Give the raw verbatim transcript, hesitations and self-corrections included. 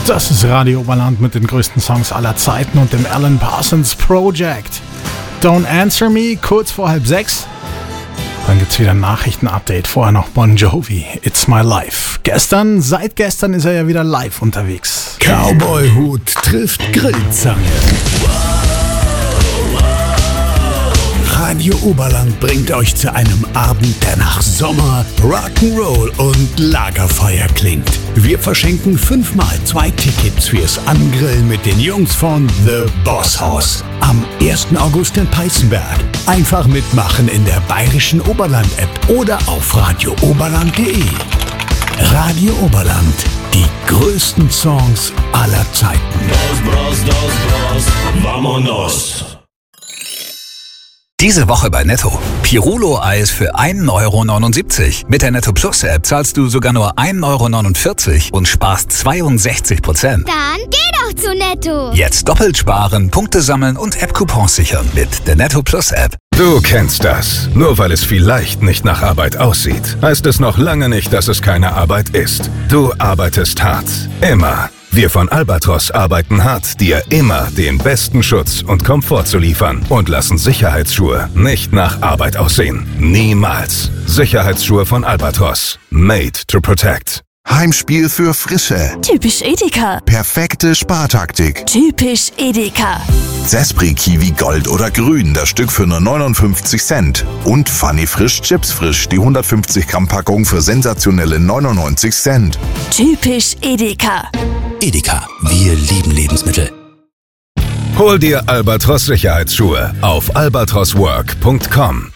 Das ist Radio Oberland mit den größten Songs aller Zeiten und dem Alan Parsons Project. Don't Answer Me, kurz vor halb sechs. Dann gibt's wieder ein Nachrichten-Update. Vorher noch Bon Jovi, It's My Life. Gestern, seit gestern ist er ja wieder live unterwegs. Cowboy-Hut trifft Grillzange. Radio Oberland bringt euch zu einem Abend, der nach Sommer, Rock'n'Roll und Lagerfeuer klingt. Wir verschenken fünfmal zwei Tickets fürs Angrillen mit den Jungs von The Boss House. Am ersten August in Peißenberg. Einfach mitmachen in der Bayerischen Oberland-App oder auf radio oberland punkt de. Radio Oberland, die größten Songs aller Zeiten. Dos Bros, dos Bros, vamonos. Diese Woche bei Netto. Pirulo-Eis für ein Euro neunundsiebzig. Mit der Netto Plus App zahlst du sogar nur ein Euro neunundvierzig und sparst zweiundsechzig Prozent. Dann geh doch zu Netto. Jetzt doppelt sparen, Punkte sammeln und App-Coupons sichern mit der Netto Plus App. Du kennst das. Nur weil es vielleicht nicht nach Arbeit aussieht, heißt es noch lange nicht, dass es keine Arbeit ist. Du arbeitest hart. Immer. Wir von Albatros arbeiten hart, dir immer den besten Schutz und Komfort zu liefern und lassen Sicherheitsschuhe nicht nach Arbeit aussehen. Niemals. Sicherheitsschuhe von Albatros. Made to protect. Heimspiel für Frische. Typisch Edeka. Perfekte Spartaktik. Typisch Edeka. Zespri Kiwi Gold oder Grün, das Stück für nur neunundfünfzig Cent. Und Funny Frisch Chips Frisch, die hundertfünfzig Gramm Packung für sensationelle neunundneunzig Cent. Typisch Edeka. Edeka, wir lieben Lebensmittel. Hol dir Albatros Sicherheitsschuhe auf albatroswork punkt com.